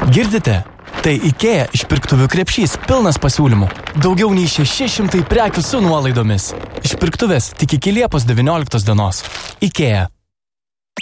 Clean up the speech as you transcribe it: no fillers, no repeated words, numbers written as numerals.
Girdite? Tai IKEA išpirktuvių krepšys pilnas pasiūlymų. Daugiau nei 600 prekių su nuolaidomis. Išpirktuvės tik iki Liepos 19 dienos. IKEA.